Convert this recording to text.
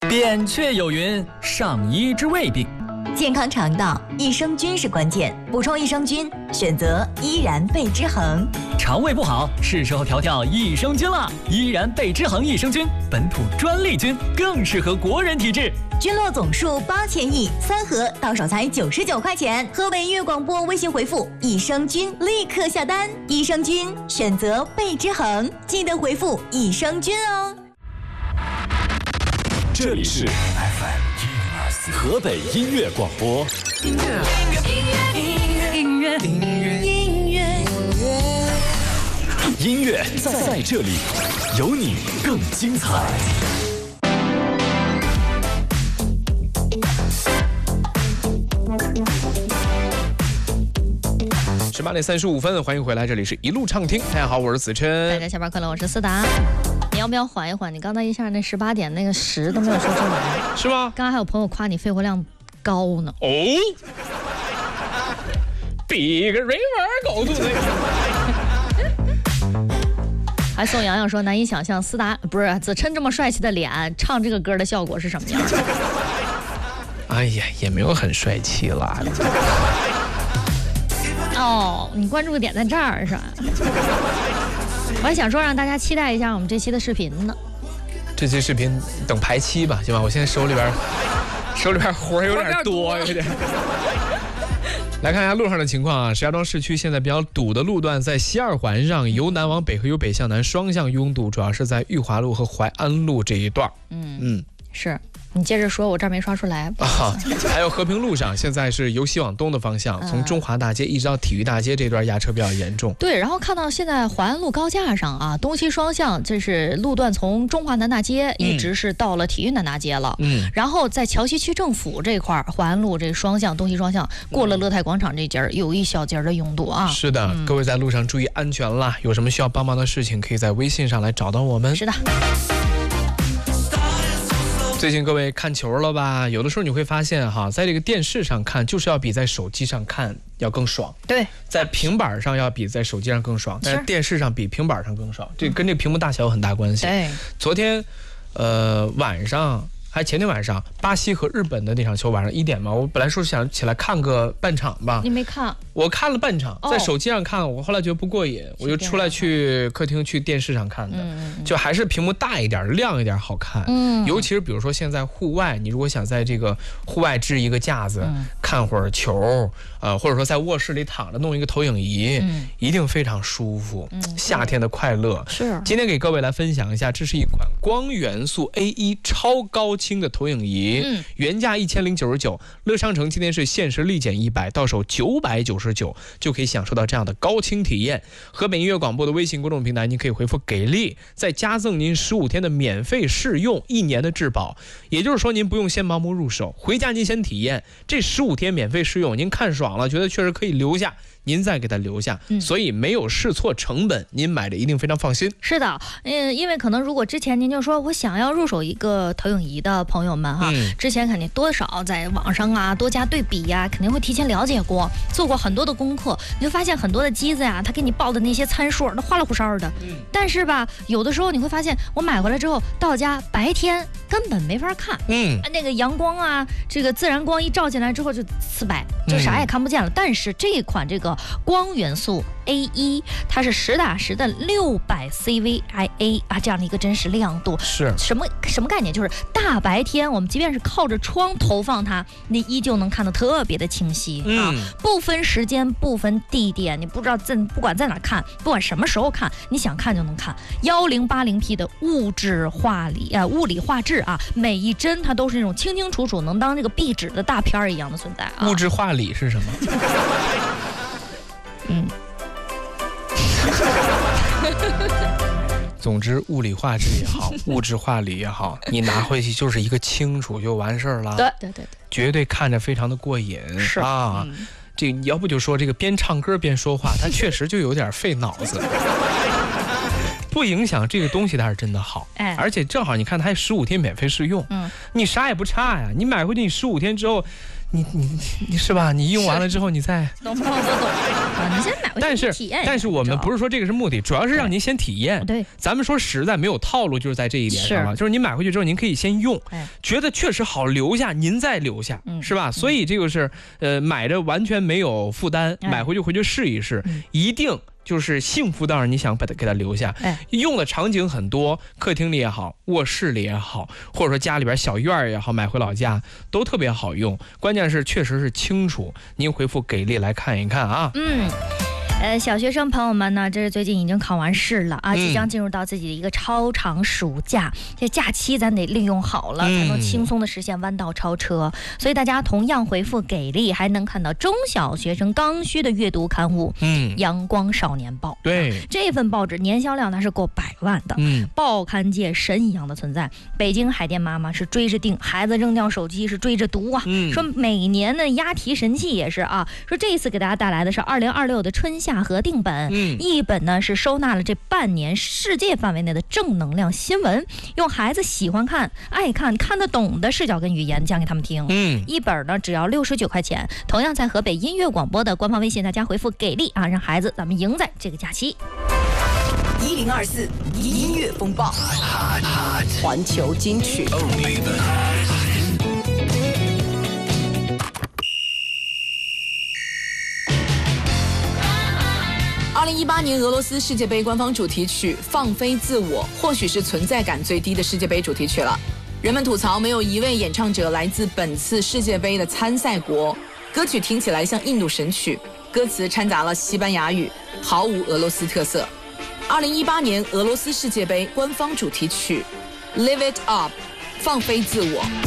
扁鹊有云：上医之未病。 健康肠道，益生菌是关键，补充益生菌，选择依然贝之恒。 肠胃不好，是时候调调益生菌了。依然贝之恒益生菌，本土专利菌，更适合国人体质。 菌落总数8000亿，3盒到手才99块钱。河北音乐广播微信回复益生菌，立刻下单。益生菌选择贝之恒，记得回复益生菌哦。 这里是 FM 河北音乐广播。音乐在这里，有你更精彩。 18点35分，欢迎回来，这里是一路畅听。大家好，我是子琛。 大家下班快乐，我是思达。你要不要缓一缓？你刚才一下那18点那个10都没有说出来， 是吗？ 刚刚还有朋友夸你肺活量高呢。 哦，比个人玩高度那个。 还宋洋洋说难以想象思达不是子琛这么帅气的脸唱这个歌的效果是什么样的？ 哎呀，也没有很帅气啦。 哦，你关注的点在这儿是吧？我还想说让大家期待一下我们这期的视频呢。 这期视频等排期吧，行吧？我现在手里边活有点多，有点。来看一下路上的情况啊，石家庄市区现在比较堵的路段在西二环上，由南往北和由北向南双向拥堵，主要是在裕华路和淮安路这一段。 是。你接着说，我这儿没刷出来。 还有和平路上，现在是由西往东的方向，从中华大街一直到体育大街这段压车比较严重。 对，然后看到现在淮安路高架上啊，东西双向，这是路段从中华南大街一直是到了体育南大街了。然后在桥西区政府这块淮安路这双向东西双向过了乐泰广场这节有一小节的拥堵啊。 是的，各位在路上注意安全啦！有什么需要帮忙的事情，可以在微信上来找到我们。 是的。 最近各位看球了吧？有的时候你会发现哈，在这个电视上看就是要比在手机上看要更爽。对，在平板上要比在手机上更爽，但是电视上比平板上更爽，这跟这屏幕大小有很大关系。对，昨天晚上还前天晚上，巴西和日本的那场球晚上1点嘛，我本来说想起来看个半场吧。你没看？我看了半场，在手机上看，我后来觉得不过瘾，我就出来去客厅去电视上看的，就还是屏幕大一点、亮一点好看。尤其是比如说现在户外，你如果想在这个户外支一个架子，看会儿球，或者说在卧室里躺着弄一个投影仪，一定非常舒服。夏天的快乐。是。今天给各位来分享一下，这是一款光元素 A1 超高清的投影仪，原价1099，乐商城今天是限时立减100，到手999。就可以享受到这样的高清体验。河北音乐广播的微信公众平台，您可以回复给力，再加赠您15天的免费试用，1年的质保。也就是说，您不用先盲目入手，回家您先体验，这15天免费试用，您看爽了，觉得确实可以留下，您再给它留下，所以没有试错成本，您买的一定非常放心。是的，因为可能如果之前您就说我想要入手一个投影仪的朋友们哈，之前肯定多少在网上啊多加对比呀，肯定会提前了解过，做过很多的功课，你就发现很多的机子呀，它给你报的那些参数都花里胡哨的，但是吧，有的时候你会发现，我买回来之后到家白天根本没法看，那个阳光啊，这个自然光一照进来之后就刺白，就啥也看不见了。但是这一款这个光元素 A1， 它是实打实的600 CVIA 啊，这样的一个真实亮度。是什么概念？就是大白天我们即便是靠着窗投放它，你依旧能看得特别的清晰啊，不分时间，不分地点，你不知道不管在哪看，不管什么时候看，你想看就能看。1080P 的物理画质啊，每一帧它都是那种清清楚楚，能当这个壁纸的大片一样的存在啊。物质化理是什么？总之，物理画质也好，物质化理也好，你拿回去就是一个清楚就完事儿了。对，绝对看着非常的过瘾。是啊，这要不就说这个边唱歌边说话，它确实就有点费脑子。 不影响这个东西它是真的好。而且正好你看它还15天免费试用，你啥也不差呀。你买回去你15天之后。你是吧？你用完了之后，你再懂不懂？你先买回去体验。 但是我们不是说这个是目的，主要是让您先体验。 对， 咱们说实在没有套路，就是在这一点上了。就是您买回去之后，您可以先用，觉得确实好留下，您再留下，是吧？所以这个是买着完全没有负担，买回去试一试，一定。就是幸福到让你想把它给它留下，用的场景很多，客厅里也好，卧室里也好，或者说家里边小院也好，买回老家都特别好用。关键是确实是清楚，您回复给力来看一看啊。 小学生朋友们呢，这是最近已经考完试了啊，即将进入到自己的一个超长暑假，这假期咱得利用好了，才能轻松的实现弯道超车。所以大家同样回复给力，还能看到中小学生刚需的阅读刊物，阳光少年报。 对， 这份报纸年销量那是过100万的，报刊界神一样的存在。北京海淀妈妈是追着订，孩子扔掉手机是追着读啊。说每年的押题神器也是啊，说这一次给大家带来的是2026的春夏合订本，一本呢是收纳了这半年世界范围内的正能量新闻，用孩子喜欢看、爱看、看得懂的视角跟语言讲给他们听。一本呢只要69块钱，同样在河北音乐广播的官方微信，大家回复给力啊，让孩子咱们赢在这个假期。 1024音乐风暴，环球金曲。2018年俄罗斯世界杯官方主题曲《放飞自我》或许是存在感最低的世界杯主题曲了。人们吐槽没有一位演唱者来自本次世界杯的参赛国，歌曲听起来像印度神曲，歌词掺杂了西班牙语，毫无俄罗斯特色。2018年俄罗斯世界杯官方主题曲《Live It Up》，放飞自我。